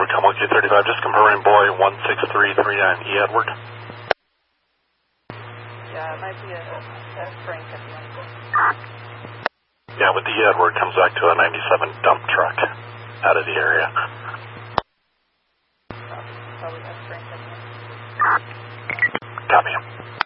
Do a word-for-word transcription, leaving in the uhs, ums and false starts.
Edward, Combo Q thirty-five, just confirming boy one six three three nine E Edward. Yeah, it might be a, a Frank at the end. Yeah, with the E Edward comes back to a ninety-seven dump truck out of the area. Probably, probably a Frank at the end. Copy.